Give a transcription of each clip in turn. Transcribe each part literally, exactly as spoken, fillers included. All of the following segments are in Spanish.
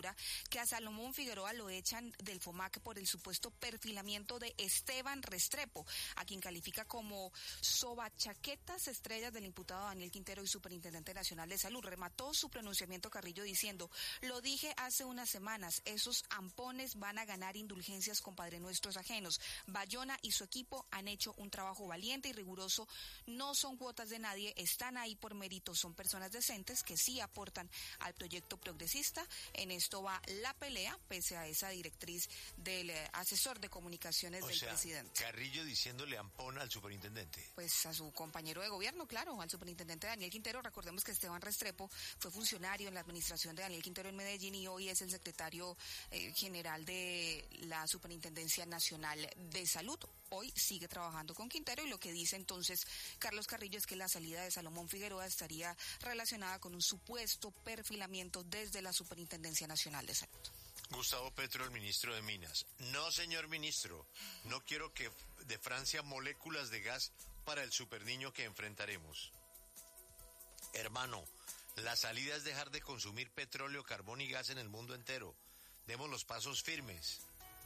asesora que a Salomón Figueroa lo echan del FOMAC por el supuesto perfilamiento de Esteban Restrepo, a quien califica como sobachaquetas estrellas del imputado Daniel Quintero y Superintendente Nacional de Salud. Remató su pronunciamiento Carrillo diciendo: lo dije hace unas semanas, esos ampones van a ganar indulgencias con Padre Nuestros ajenos. Bayona y su equipo han hecho un trabajo valiente y riguroso, no son cuotas de nadie, están ahí por mérito, son personas decentes que sí aportan al proyecto progresista. En esto va la pelea, pese a esa directriz del eh, asesor de comunicaciones o del sea, presidente. Carrillo diciéndole ampón al superintendente. Pues a su compañero de gobierno, claro, al superintendente Daniel Quintero. Recordemos que Esteban Restrepo fue funcionario en la administración de Daniel Quintero en Medellín y hoy es el secretario eh, general de la Superintendencia Nacional de Salud. Hoy sigue trabajando con Quintero y lo que dice entonces Carlos Carrillo es que la salida de Salomón Figueroa estaría relacionada con un supuesto perfilamiento desde la Superintendencia Nacional de Salud. Gustavo Petro, el ministro de Minas. No, señor ministro, no quiero que de Francia moléculas de gas para el superniño que enfrentaremos. Hermano, la salida es dejar de consumir petróleo, carbón y gas en el mundo entero. Demos los pasos firmes.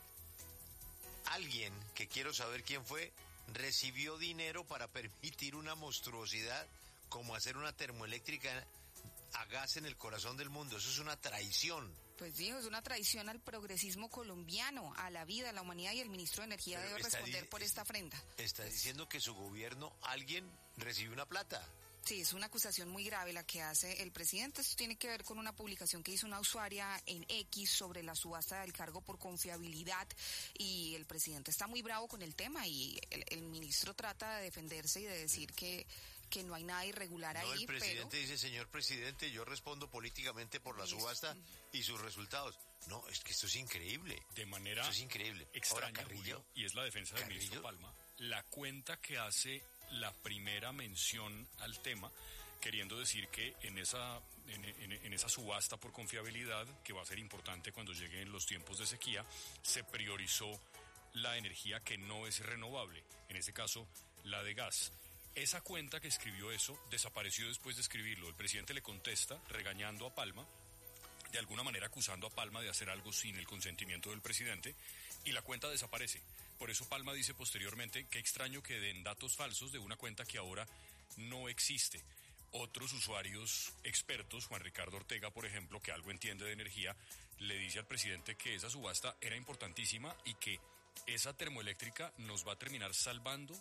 Alguien, que quiero saber quién fue, recibió dinero para permitir una monstruosidad como hacer una termoeléctrica a gas en el corazón del mundo. Eso es una traición. Pues dijo, es una traición al progresismo colombiano, a la vida, a la humanidad, y el ministro de Energía Pero debe responder di- por esta afrenta. Está diciendo que su gobierno, alguien recibió una plata. Sí, es una acusación muy grave la que hace el presidente. Esto tiene que ver con una publicación que hizo una usuaria en X sobre la subasta del cargo por confiabilidad, y el presidente está muy bravo con el tema y el, el ministro trata de defenderse y de decir que, que no hay nada irregular No, ahí. el presidente pero... dice: señor presidente, yo respondo políticamente por la subasta y sus resultados. No, es que esto es increíble. De manera esto es increíble. extraña, Ahora, Carrillo, Julio, y es la defensa del Carrillo, ministro Palma, la cuenta que hace la primera mención al tema, queriendo decir que en esa, en, en, en esa subasta por confiabilidad, que va a ser importante cuando lleguen los tiempos de sequía, se priorizó la energía que no es renovable, en este caso la de gas. Esa cuenta que escribió eso desapareció después de escribirlo. El presidente le contesta regañando a Palma, de alguna manera acusando a Palma de hacer algo sin el consentimiento del presidente, y la cuenta desaparece. Por eso Palma dice posteriormente: qué extraño que den datos falsos de una cuenta que ahora no existe. Otros usuarios expertos, Juan Ricardo Ortega, por ejemplo, que algo entiende de energía, le dice al presidente que esa subasta era importantísima y que esa termoeléctrica nos va a terminar salvando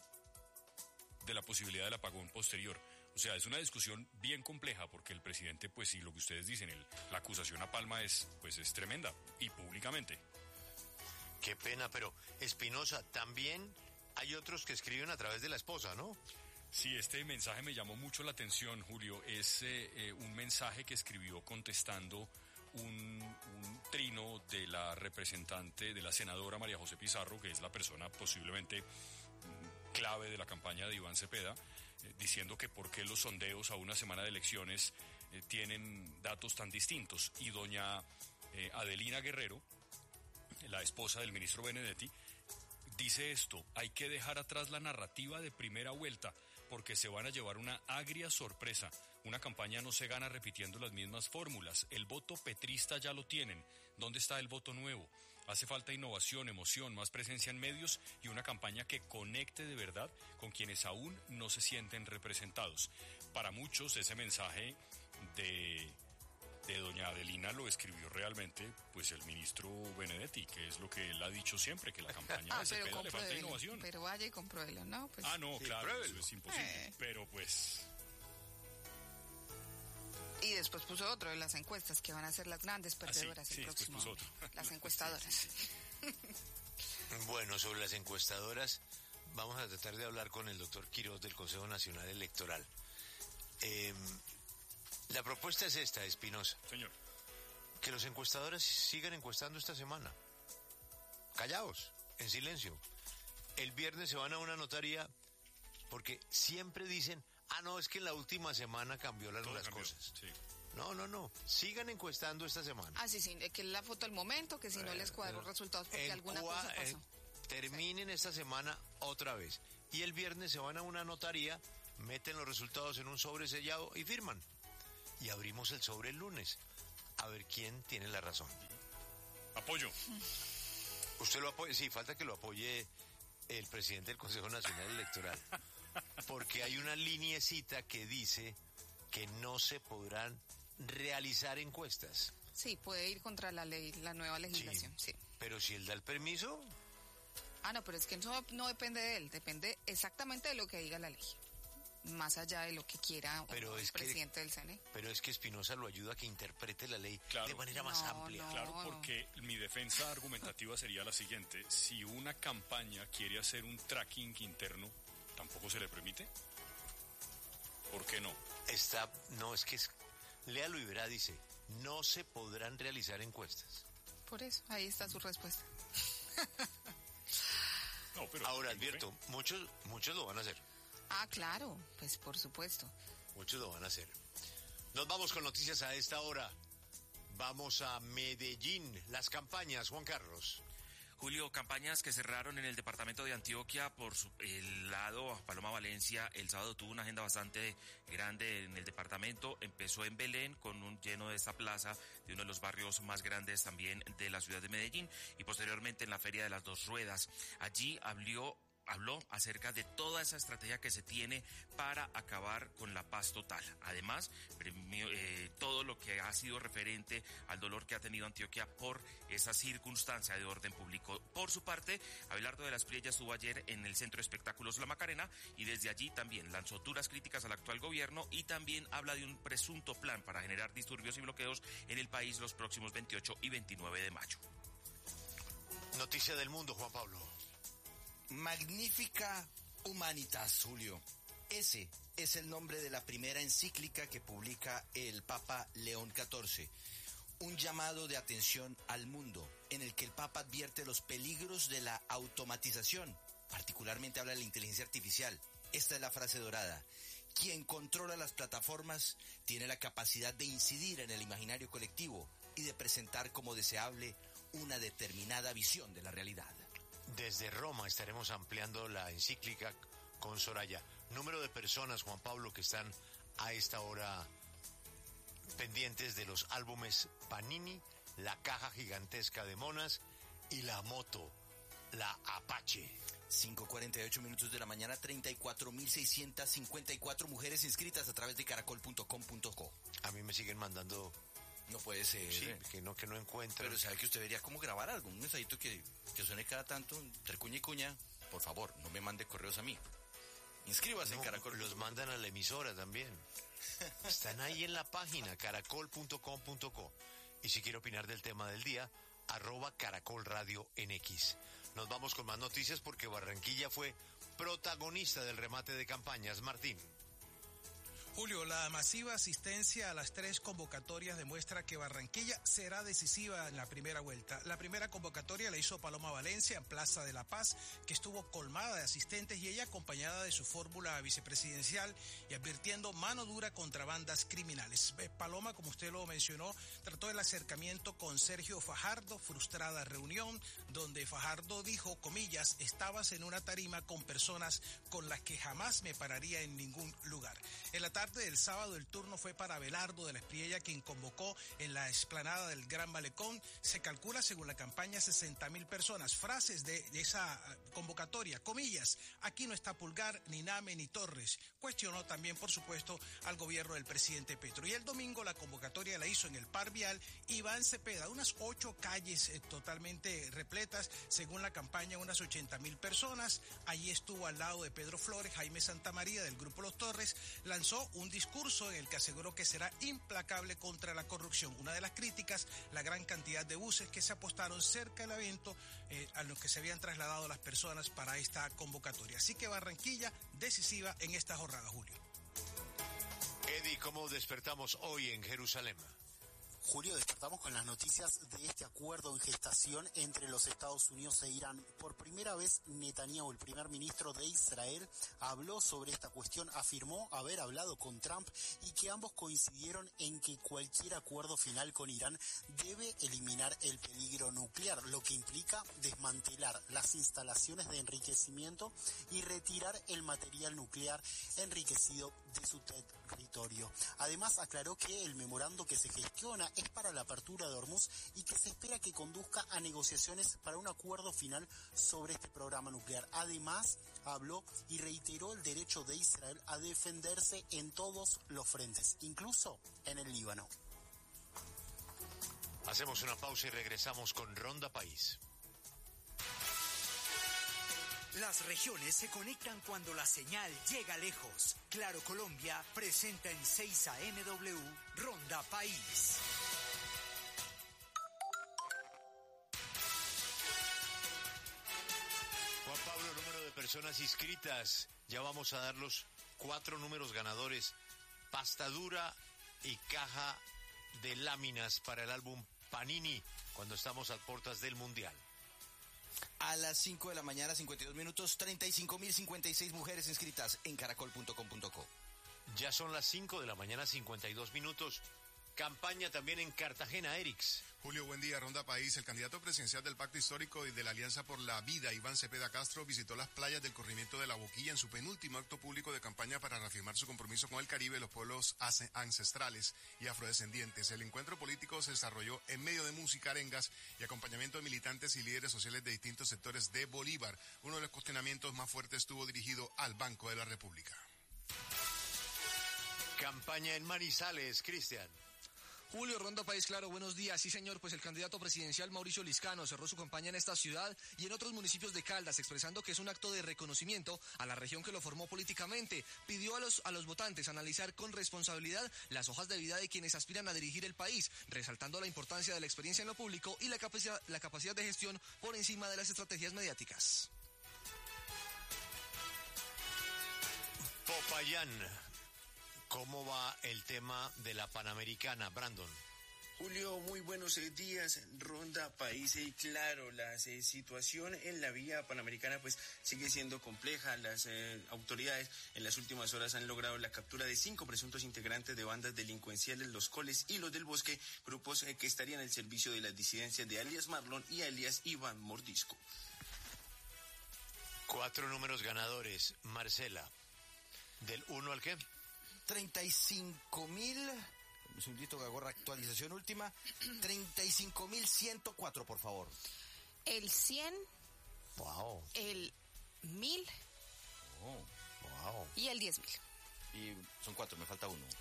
de la posibilidad del apagón posterior. O sea, es una discusión bien compleja, porque el presidente, pues sí, lo que ustedes dicen, el, la acusación a Palma es, pues es tremenda, y públicamente. Qué pena, pero Espinosa, también hay otros que escriben a través de la esposa, ¿no? Sí, este mensaje me llamó mucho la atención, Julio. Es eh, eh, un mensaje que escribió contestando un, un trino de la representante, de la senadora María José Pizarro, que es la persona posiblemente mm, clave de la campaña de Iván Cepeda, eh, diciendo que por qué los sondeos a una semana de elecciones eh, tienen datos tan distintos. Y doña eh, Adelina Guerrero, la esposa del ministro Benedetti, dice esto: hay que dejar atrás la narrativa de primera vuelta, porque se van a llevar una agria sorpresa. Una campaña no se gana repitiendo las mismas fórmulas. El voto petrista ya lo tienen. ¿Dónde está el voto nuevo? Hace falta innovación, emoción, más presencia en medios y una campaña que conecte de verdad con quienes aún no se sienten representados. Para muchos, ese mensaje de... de doña Adelina lo escribió realmente pues el ministro Benedetti, que es lo que él ha dicho siempre, que la campaña ah, de Cepeda le falta innovación. Pero vaya y compruébelo, ¿no? Pues... Ah, no, sí, claro, pruébelo. eso es imposible, eh. pero pues... Y después puso otro de las encuestas, que van a ser las grandes perdedoras ah, sí, el sí, próximo puso otro. Las encuestadoras. Bueno, sobre las encuestadoras, vamos a tratar de hablar con el doctor Quiroz del Consejo Nacional Electoral. Eh, la propuesta es esta, Espinosa. Señor. Que los encuestadores sigan encuestando esta semana. Callaos, en silencio. El viernes se van a una notaría, porque siempre dicen: ah, no, es que en la última semana cambió las, las cambió, cosas. Sí. No, no, no. Sigan encuestando esta semana. Ah, sí, sí, que es la foto del momento, que si no les cuadro resultados porque En alguna cua- cosa pasó. eh, terminen sí. esta semana otra vez. Y el viernes se van a una notaría, meten los resultados en un sobre sellado y firman. Y abrimos el sobre el lunes. a ver quién tiene la razón. Apoyo. Usted lo apoya, sí, falta que lo apoye el presidente del Consejo Nacional Electoral, porque hay una lineecita que dice que no se podrán realizar encuestas. Sí, puede ir contra la ley, la nueva legislación, sí. sí. Pero si él da el permiso... Ah, no, pero es que eso no depende de él, depende exactamente de lo que diga la ley. Más allá de lo que quiera pero el es presidente que, del C N E. Pero es que Espinosa lo ayuda a que interprete la ley claro, de manera más no, amplia. No, claro, porque mi defensa argumentativa sería la siguiente. Si una campaña quiere hacer un tracking interno, ¿tampoco se le permite? ¿Por qué no? Está, no, es que es, léalo y verá, dice, no se podrán realizar encuestas. Por eso, ahí está su respuesta. No, pero ahora advierto, muchos, muchos lo van a hacer. Ah, claro, pues por supuesto. Muchos lo van a hacer. Nos vamos con noticias a esta hora. Vamos a Medellín, las campañas, Juan Carlos. Julio, campañas que cerraron en el departamento de Antioquia. Por su, el lado, Paloma Valencia el sábado tuvo una agenda bastante grande en el departamento. Empezó en Belén con un lleno de esta plaza de uno de los barrios más grandes también de la ciudad de Medellín, y posteriormente en la Feria de las Dos Ruedas. Allí habló Habló acerca de toda esa estrategia que se tiene para acabar con la paz total. Además, premio, eh, todo lo que ha sido referente al dolor que ha tenido Antioquia por esa circunstancia de orden público. Por su parte, Abelardo de las Priellas estuvo ayer en el Centro de Espectáculos La Macarena y desde allí también lanzó duras críticas al actual gobierno y también habla de un presunto plan para generar disturbios y bloqueos en el país los próximos veintiocho y veintinueve de mayo. Noticia del mundo, Juan Pablo. Magnifica Humanitas, Julio. Ese es el nombre de la primera encíclica que publica el Papa León catorce. Un llamado de atención al mundo, en el que el Papa advierte los peligros de la automatización. Particularmente habla de la inteligencia artificial. Esta es la frase dorada. Quien controla las plataformas tiene la capacidad de incidir en el imaginario colectivo y de presentar como deseable una determinada visión de la realidad. Desde Roma estaremos ampliando la encíclica con Soraya. Número de personas, Juan Pablo, que están a esta hora pendientes de los álbumes Panini, la caja gigantesca de monas y la moto, la Apache. cinco cuarenta y ocho minutos de la mañana, treinta y cuatro mil seiscientas cincuenta y cuatro mujeres inscritas a través de caracol punto com punto co. A mí me siguen mandando... No puede ser. Sí, que no, que no encuentro. Pero sabe que usted debería como grabar algo, un mensajito que, que suene cada tanto, entre cuña y cuña. Por favor, no me mande correos a mí. Inscríbase no, en Caracol. Los mandan a la emisora también. Están ahí en la página, caracol punto com punto co. Y si quiere opinar del tema del día, arroba Caracol Radio en X. Nos vamos con más noticias porque Barranquilla fue protagonista del remate de campañas. Martín. Julio, la masiva asistencia a las tres convocatorias demuestra que Barranquilla será decisiva en la primera vuelta. La primera convocatoria la hizo Paloma Valencia en Plaza de la Paz, que estuvo colmada de asistentes y ella acompañada de su fórmula vicepresidencial y advirtiendo mano dura contra bandas criminales. Paloma, como usted lo mencionó, trató el acercamiento con Sergio Fajardo, frustrada reunión, donde Fajardo dijo, comillas, estabas en una tarima con personas con las que jamás me pararía en ningún lugar. En la tarde del sábado el turno fue para Abelardo de la Priella, quien convocó en la explanada del Gran Malecón. Se calcula, según la campaña, sesenta mil personas. Frases de, de esa convocatoria, comillas, aquí no está Pulgar, ni Name, ni Torres. Cuestionó también, por supuesto, al gobierno del presidente Petro. Y el domingo la convocatoria la hizo en el Par Vial Iván Cepeda, unas ocho calles eh, totalmente repletas, según la campaña, unas ochenta mil personas. Allí estuvo al lado de Pedro Flores, Jaime Santamaría del Grupo Los Torres, lanzó un discurso en el que aseguró que será implacable contra la corrupción. Una de las críticas, la gran cantidad de buses que se apostaron cerca del evento eh, a los que se habían trasladado las personas para esta convocatoria. Así que Barranquilla decisiva en esta jornada, Julio. Eddie, ¿cómo despertamos hoy en Jerusalén? Julio, despertamos con las noticias de este acuerdo en gestación entre los Estados Unidos e Irán. Por primera vez, Netanyahu, el primer ministro de Israel, habló sobre esta cuestión, afirmó haber hablado con Trump y que ambos coincidieron en que cualquier acuerdo final con Irán debe eliminar el peligro nuclear, lo que implica desmantelar las instalaciones de enriquecimiento y retirar el material nuclear enriquecido de su territorio. Además, aclaró que el memorando que se gestiona es para la apertura de Hormuz y que se espera que conduzca a negociaciones para un acuerdo final sobre este programa nuclear. Además, habló y reiteró el derecho de Israel a defenderse en todos los frentes, incluso en el Líbano. Hacemos una pausa y regresamos con Ronda País. Las regiones se conectan cuando la señal llega lejos. Claro Colombia presenta en seis A M W Ronda País. Juan Pablo, número de personas inscritas. Ya vamos a dar los cuatro números ganadores. Pasta dura y caja de láminas para el álbum Panini cuando estamos a puertas del Mundial. A las cinco de la mañana, cincuenta y dos minutos, treinta y cinco mil cincuenta y seis mujeres inscritas en caracol punto com punto co. Ya son las cinco de la mañana, cincuenta y dos minutos. Campaña también en Cartagena, Erix. Julio, buen día. Ronda País. El candidato presidencial del Pacto Histórico y de la Alianza por la Vida, Iván Cepeda Castro, visitó las playas del corrimiento de La Boquilla en su penúltimo acto público de campaña para reafirmar su compromiso con el Caribe, los pueblos ancestrales y afrodescendientes. El encuentro político se desarrolló en medio de música, arengas y acompañamiento de militantes y líderes sociales de distintos sectores de Bolívar. Uno de los cuestionamientos más fuertes estuvo dirigido al Banco de la República. Campaña en Manizales, Cristian. Julio, Ronda País, claro, buenos días. Sí, señor, pues el candidato presidencial Mauricio Liscano cerró su campaña en esta ciudad y en otros municipios de Caldas, expresando que es un acto de reconocimiento a la región que lo formó políticamente. Pidió a los, a los votantes analizar con responsabilidad las hojas de vida de quienes aspiran a dirigir el país, resaltando la importancia de la experiencia en lo público y la capacidad, la capacidad de gestión por encima de las estrategias mediáticas. Popayán. ¿Cómo va el tema de la Panamericana, Brandon? Julio, muy buenos días, Ronda País. Y claro, la eh, situación en la vía panamericana pues sigue siendo compleja. Las eh, autoridades en las últimas horas han logrado la captura de cinco presuntos integrantes de bandas delincuenciales, los Coles y los del Bosque, grupos eh, que estarían al servicio de las disidencias de alias Marlon y alias Iván Mordisco. Cuatro números ganadores, Marcela. ¿Del uno al qué? treinta y cinco mil, un segundito que hago actualización última, treinta y cinco mil ciento cuatro, por favor. El cien, wow. El mil oh. wow. Y el diez mil. Y son cuatro, me falta uno.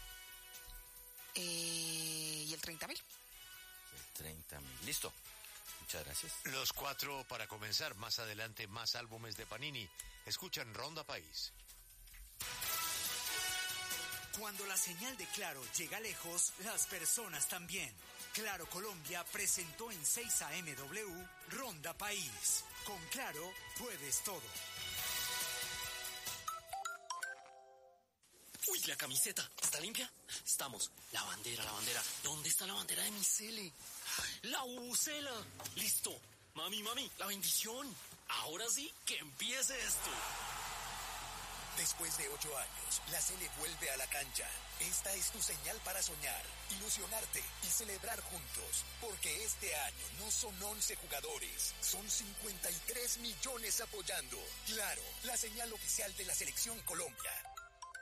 Eh, y el treinta mil. El treinta mil, listo. Muchas gracias. Los cuatro para comenzar, más adelante más álbumes de Panini. Escuchan Ronda País. Cuando la señal de Claro llega lejos, las personas también. Claro Colombia presentó en seis A M W Ronda País. Con Claro puedes todo. Uy, la camiseta, ¿está limpia? Estamos. La bandera, la bandera. ¿Dónde está la bandera de mi Cele? La bubucela. Listo. Mami, mami, la bendición. Ahora sí, que empiece esto. Después de ocho años, la Cele vuelve a la cancha. Esta es tu señal para soñar, ilusionarte y celebrar juntos. Porque este año no son once jugadores, son cincuenta y tres millones apoyando. Claro, la señal oficial de la Selección Colombia.